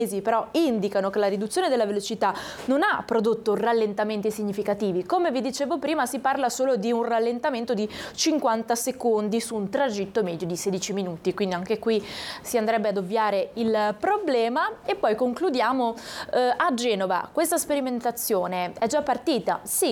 però indicano che la riduzione della velocità non ha prodotto rallentamenti significativi. Come vi dicevo prima, si parla solo di un rallentamento di 50 secondi su un tragitto medio di 16 minuti, quindi anche qui si andrebbe ad ovviare il problema. E poi concludiamo a Genova. Questa sperimentazione è già partita? Sì,